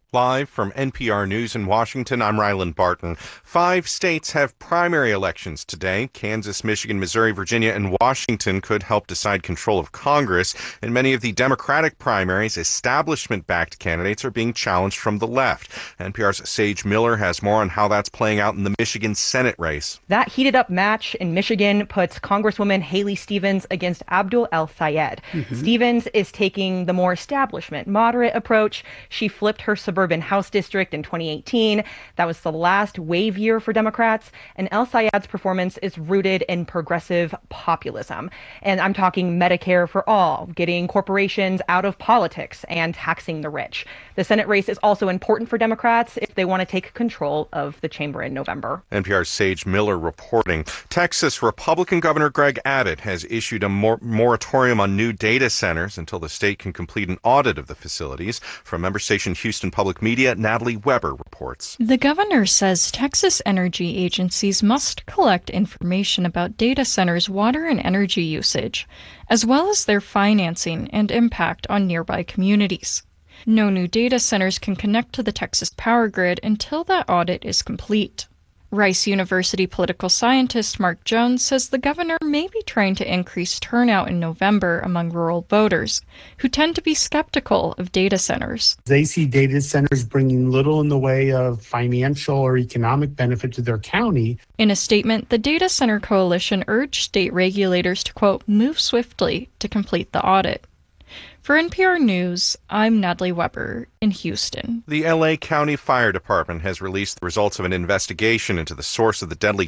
Live from NPR News in Washington, I'm Ryland Barton. 5 states have primary elections today. Kansas, Michigan, Missouri, Virginia, and Washington could help decide control of Congress. In many of the Democratic primaries, establishment-backed candidates are being challenged from the left. NPR's Sage Miller has more on how that's playing out in the Michigan Senate race. That heated-up match in Michigan puts Congresswoman Haley Stevens against Abdul El-Sayed. Stevens is taking the more establishment, moderate approach. She flipped her suburban House district in 2018. That was the last wave year for Democrats, and El-Sayed's performance is rooted in progressive populism. And I'm talking Medicare for all, getting corporations out of politics and taxing the rich. The Senate race is also important for Democrats if they want to take control of the chamber in November. NPR's Sage Miller reporting. Texas Republican Governor Greg Abbott has issued a moratorium on new data centers until the state can complete an audit of the facilities. From member station Houston Public Media, Natalie Weber reports. The governor says Texas energy agencies must collect information about data centers' water and energy usage, as well as their financing and impact on nearby communities. No new data centers can connect to the Texas power grid until that audit is complete. Rice University political scientist Mark Jones says the governor may be trying to increase turnout in November among rural voters, who tend to be skeptical of data centers. They see data centers bringing little in the way of financial or economic benefit to their county. In a statement, the Data Center Coalition urged state regulators to, quote, move swiftly to complete the audit. For NPR News, I'm Natalie Weber in Houston. The L.A. County Fire Department has released the results of an investigation into the source of the deadly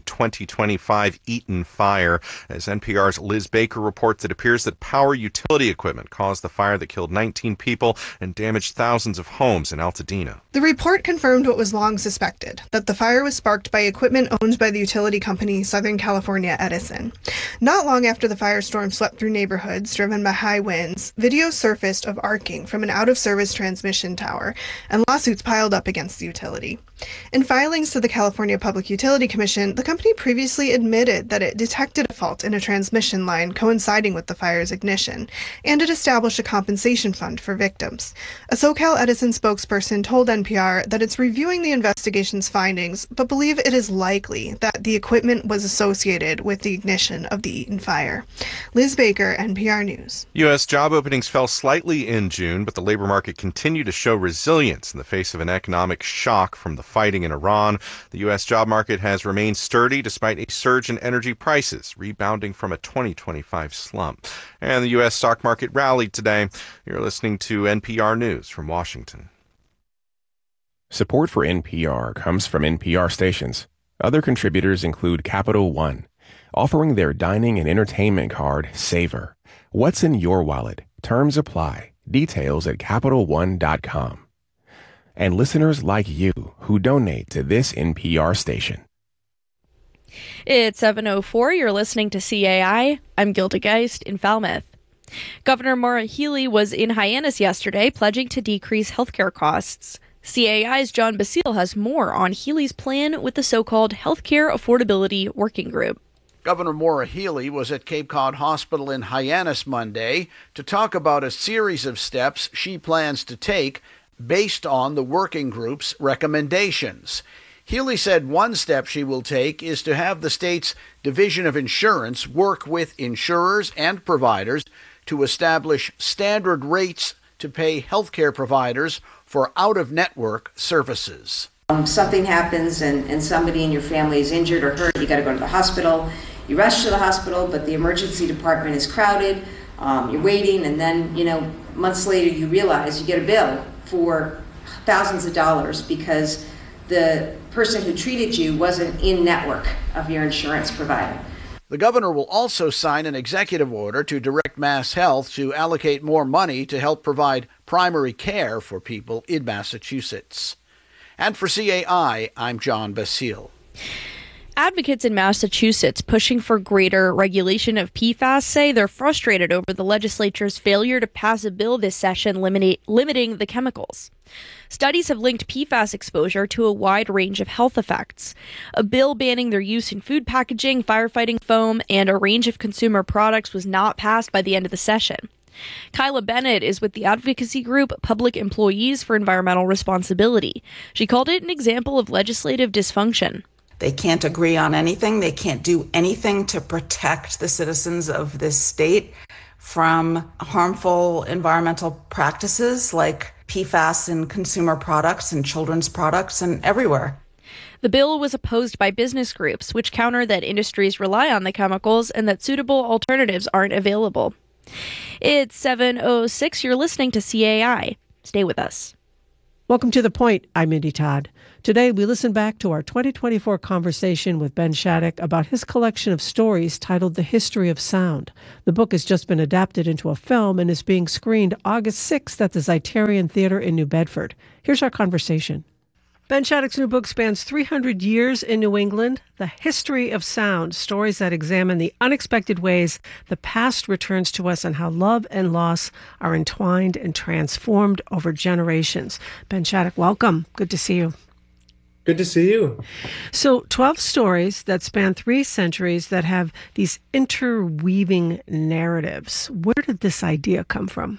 2025 Eaton fire. As NPR's Liz Baker reports, it appears that power utility equipment caused the fire that killed 19 people and damaged thousands of homes in Altadena. The report confirmed what was long suspected, that the fire was sparked by equipment owned by the utility company Southern California Edison. Not long after the firestorm swept through neighborhoods driven by high winds, videos surfaced of arcing from an out-of-service transmission tower, and lawsuits piled up against the utility. In filings to the California Public Utility Commission, the company previously admitted that it detected a fault in a transmission line coinciding with the fire's ignition, and it established a compensation fund for victims. A SoCal Edison spokesperson told NPR that it's reviewing the investigation's findings, but believe it is likely that the equipment was associated with the ignition of the Eaton fire. Liz Baker, NPR News. U.S. job openings fell slightly in June, but the labor market continued to show resilience in the face of an economic shock from the fighting in Iran. The U.S. job market has remained sturdy despite a surge in energy prices, rebounding from a 2025 slump. And the U.S. stock market rallied today. You're listening to NPR News from Washington. Support for NPR comes from NPR stations. Other contributors include Capital One, offering their dining and entertainment card, Savor. What's in your wallet? Terms apply. Details at CapitalOne.com. And listeners like you who donate to this NPR station. It's 7:04. You're listening to CAI. I'm Gilda Geist in Falmouth. Governor Maura Healey was in Hyannis yesterday, pledging to decrease healthcare costs. CAI's John Basile has more on Healey's plan with the so-called Healthcare Affordability Working Group. Governor Maura Healey was at Cape Cod Hospital in Hyannis Monday to talk about a series of steps she plans to take based on the working group's recommendations. Healey said one step she will take is to have the state's Division of Insurance work with insurers and providers to establish standard rates to pay healthcare providers for out-of-network services. Something happens and somebody in your family is injured or hurt, you got to go to the hospital. You rush to the hospital, but the emergency department is crowded. You're waiting, and then, months later you realize you get a bill for thousands of dollars because the person who treated you wasn't in network of your insurance provider. The governor will also sign an executive order to direct Mass Health to allocate more money to help provide primary care for people in Massachusetts. And for CAI, I'm John Basile. Advocates in Massachusetts pushing for greater regulation of PFAS say they're frustrated over the legislature's failure to pass a bill this session limiting the chemicals. Studies have linked PFAS exposure to a wide range of health effects. A bill banning their use in food packaging, firefighting foam, and a range of consumer products was not passed by the end of the session. Kyla Bennett is with the advocacy group Public Employees for Environmental Responsibility. She called it an example of legislative dysfunction. They can't agree on anything. They can't do anything to protect the citizens of this state from harmful environmental practices like PFAS in consumer products and children's products and everywhere. The bill was opposed by business groups, which counter that industries rely on the chemicals and that suitable alternatives aren't available. It's 7:06. You're listening to CAI. Stay with us. Welcome to The Point. I'm Mindy Todd. Today, we listen back to our 2024 conversation with Ben Shattuck about his collection of stories titled The History of Sound. The book has just been adapted into a film and is being screened August 6th at the Zeitarian Theater in New Bedford. Here's our conversation. Ben Shattuck's new book spans 300 years in New England, The History of Sound, stories that examine the unexpected ways the past returns to us and how love and loss are entwined and transformed over generations. Ben Shattuck, welcome. Good to see you. Good to see you. So 12 stories that span 3 centuries that have these interweaving narratives. Where did this idea come from?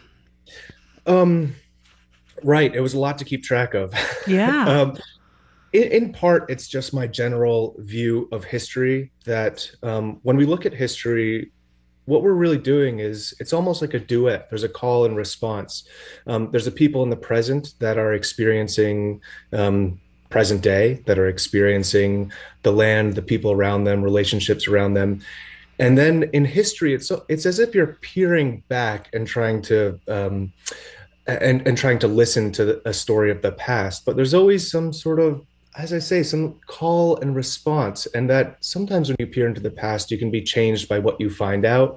Right. It was a lot to keep track of. Yeah. In part, it's just my general view of history that when we look at history, what we're really doing is it's almost like a duet. There's a call and response. There's the people in the present that are experiencing present day, that are experiencing the land, the people around them, relationships around them. And then in history, it's as if you're peering back and trying to and trying to listen to a story of the past. But there's always some sort of, as I say, some call and response. And that sometimes when you peer into the past, you can be changed by what you find out.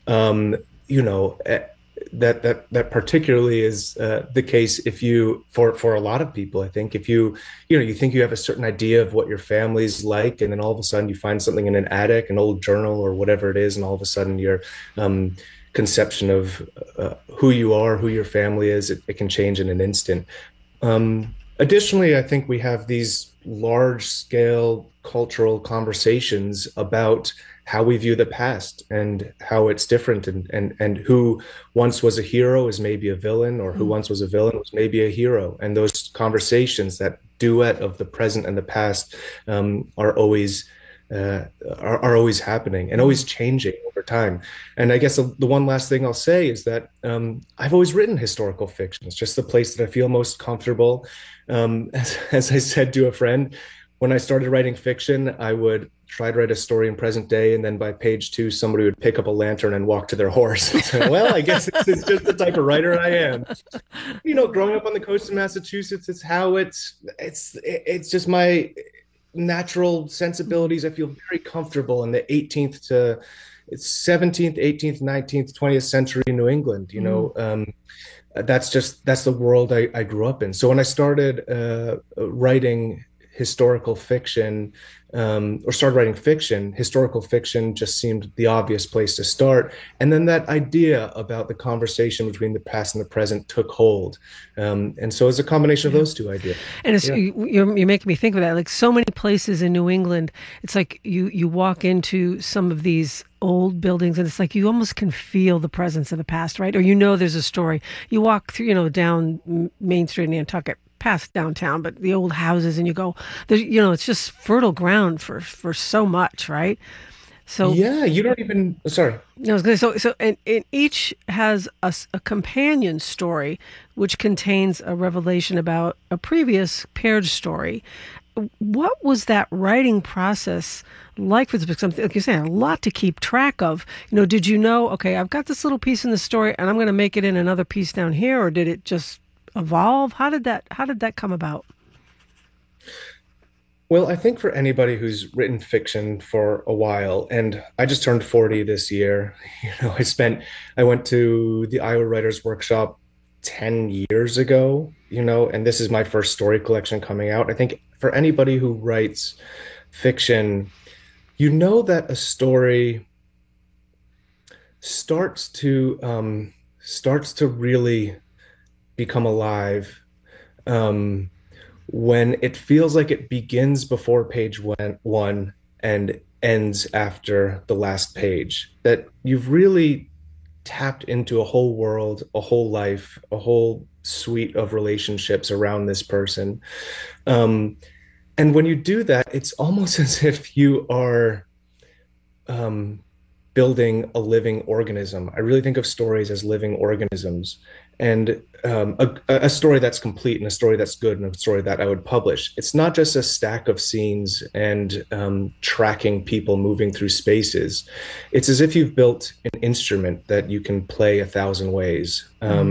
That particularly is the case if you, for a lot of people, I think, if you think you have a certain idea of what your family's like, and then all of a sudden you find something in an attic, an old journal or whatever it is, and all of a sudden your conception of who you are, who your family is, it can change in an instant. Additionally, I think we have these large-scale cultural conversations about how we view the past and how it's different, and who once was a hero is maybe a villain, or who once was a villain was maybe a hero. And those conversations, that duet of the present and the past, are always happening and always changing over time. And I guess the one last thing I'll say is that I've always written historical fiction. It's just the place that I feel most comfortable. As I said to a friend, when I started writing fiction, I would try to write a story in present day, and then by page 2, somebody would pick up a lantern and walk to their horse. So, well, I guess this is just the type of writer I am. Growing up on the coast of Massachusetts, it's how it's just my natural sensibilities. I feel very comfortable in the 18th to 17th, 18th, 19th, 20th century New England. That's the world I grew up in. So when I started writing historical fiction, or started writing fiction, historical fiction just seemed the obvious place to start. And then that idea about the conversation between the past and the present took hold. And so it's a combination of those two ideas. And you're making me think of that. Like so many places in New England, it's like you walk into some of these old buildings and it's like you almost can feel the presence of the past, right? Or there's a story. You walk through, down Main Street in Nantucket, past downtown, but the old houses, and you go, it's just fertile ground for so much, right? So yeah, you don't even. Sorry, I was going to say, so and each has a companion story, which contains a revelation about a previous paired story. What was that writing process like for this book? Like you're saying, a lot to keep track of. Did you know? Okay, I've got this little piece in the story, and I'm going to make it in another piece down here, or did it just evolve? How did that come about? Well, I think for anybody who's written fiction for a while, and I just turned 40 this year, I went to the Iowa Writers Workshop 10 years ago, and this is my first story collection coming out. I think for anybody who writes fiction, that a story starts to really become alive when it feels like it begins before page one and ends after the last page. That you've really tapped into a whole world, a whole life, a whole suite of relationships around this person. And when you do that, it's almost as if you are building a living organism. I really think of stories as living organisms, and a story that's complete and a story that's good and a story that I would publish. It's not just a stack of scenes and tracking people moving through spaces. It's as if you've built an instrument that you can play 1,000 ways.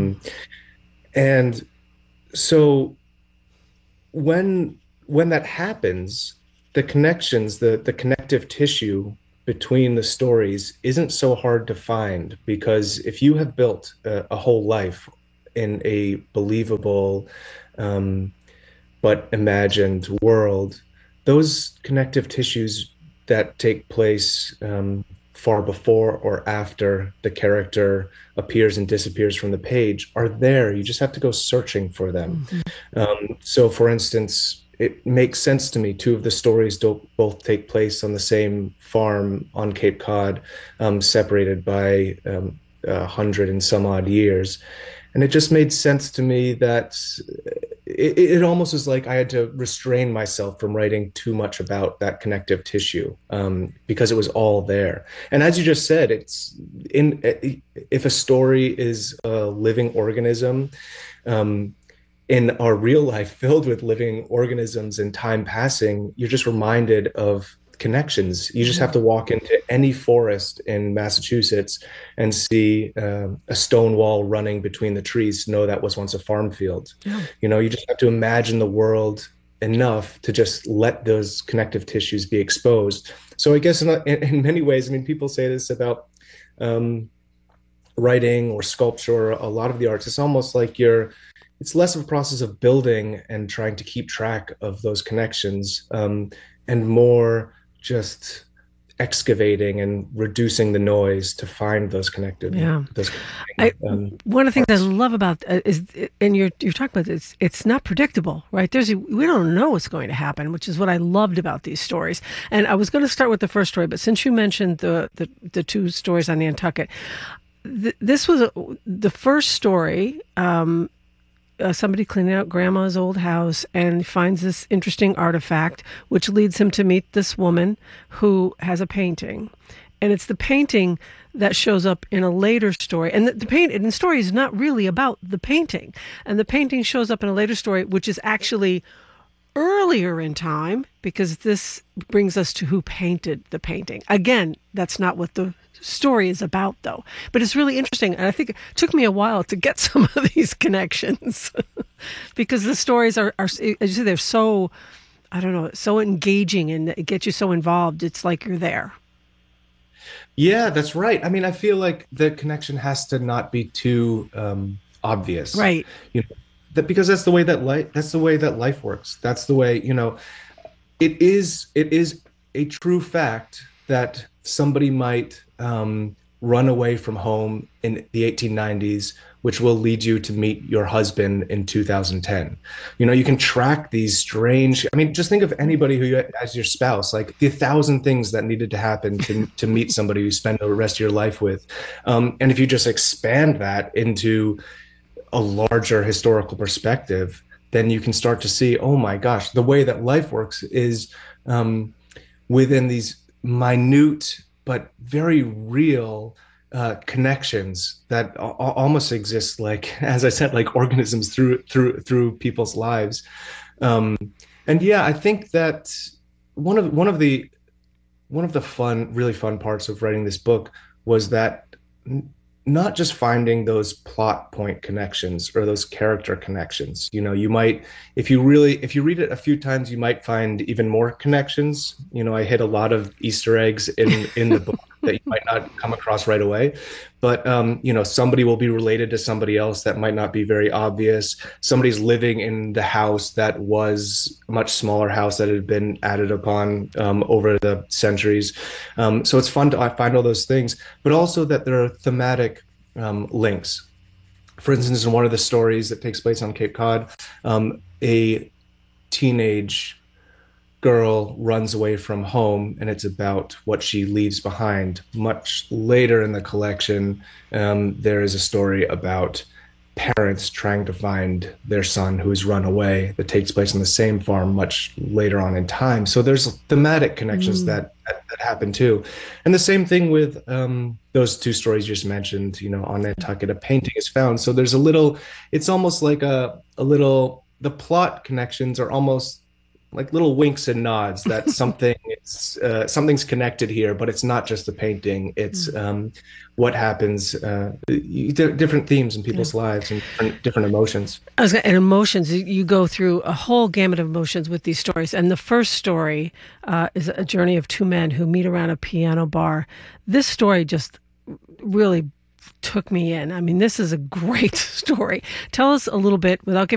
And so when that happens, the connections, the connective tissue between the stories isn't so hard to find, because if you have built a whole life in a believable but imagined world, those connective tissues that take place far before or after the character appears and disappears from the page are there. You just have to go searching for them. So for instance, it makes sense to me. Two of the stories don't both take place on the same farm on Cape Cod, separated by 100 and some odd years. And it just made sense to me that it almost was like I had to restrain myself from writing too much about that connective tissue, because it was all there. And as you just said, if a story is a living organism, in our real life filled with living organisms and time passing, you're just reminded of connections. You just have to walk into any forest in Massachusetts and see a stone wall running between the trees to know that was once a farm field. You just have to imagine the world enough to just let those connective tissues be exposed. So I guess in many ways, I mean, people say this about writing or sculpture, a lot of the arts. It's almost like it's less of a process of building and trying to keep track of those connections, and more just excavating and reducing the noise to find those connected. One of the things I love about is, and you're talking about this, it's not predictable, right? We don't know what's going to happen, which is what I loved about these stories. And I was going to start with the first story, but since you mentioned the two stories on Nantucket, this was the first story. Somebody cleaning out grandma's old house and finds this interesting artifact, which leads him to meet this woman who has a painting. And it's the painting that shows up in a later story. And the story is not really about the painting. And the painting shows up in a later story, which is actually earlier in time, because this brings us to who painted the painting. Again, that's not what the story is about, though. But it's really interesting. And I think it took me a while to get some of these connections because the stories are, as you say, they're so, I don't know, so engaging, and it gets you so involved. It's like you're there. Yeah, that's right. I mean, I feel like the connection has to not be too obvious. Right. Because that's the way that life works. That's the way, it is a true fact that somebody might run away from home in the 1890s, which will lead you to meet your husband in 2010. You can track these strange, just think of anybody who as your spouse, like the 1,000 things that needed to happen to meet somebody you spend the rest of your life with. And if you just expand that into a larger historical perspective, then you can start to see, oh my gosh, the way that life works is within these minute but very real connections that almost exist, like, as I said, like organisms through people's lives. And yeah, I think that one of the really fun parts of writing this book was that not just finding those plot point connections or those character connections. You might, if you read it a few times, you might find even more connections. I hit a lot of Easter eggs in the book that you might not come across right away. But, somebody will be related to somebody else that might not be very obvious. Somebody's living in the house that was a much smaller house that had been added upon over the centuries. So it's fun to find all those things, but also that there are thematic links. For instance, in one of the stories that takes place on Cape Cod, a teenage girl runs away from home, and it's about what she leaves behind. Much later in the collection, there is a story about parents trying to find their son who's run away that takes place on the same farm much later on in time. So there's thematic connections that happen too. And the same thing with those two stories you just mentioned, on Nantucket, a painting is found. So there's it's almost like the plot connections are almost like little winks and nods that something's connected here, but it's not just the painting. It's what happens, different themes in people's lives and different emotions. And emotions, you go through a whole gamut of emotions with these stories. And the first story is a journey of two men who meet around a piano bar. This story just really took me in. I mean, this is a great story. Tell us a little bit, without giving